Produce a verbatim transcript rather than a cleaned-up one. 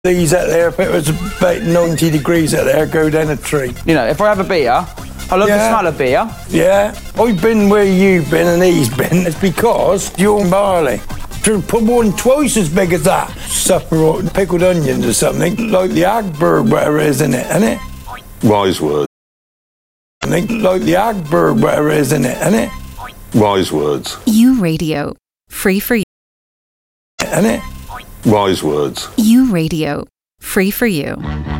These out there, if it was about ninety degrees out there, go down a tree. You know, if I have a beer, I love Yeah. the smell of beer. Yeah, I've been where you've been and he's been. It's because you're barley. To put one twice as big as that. Supper or pickled onions or something, like the Agberg, whatever it is in it, isn't it? Wise words. Like the Agberg, whatever it is in it, isn't it? Wise words. U Radio. Free for you. Isn't it? Wise words. U Radio. Free for you.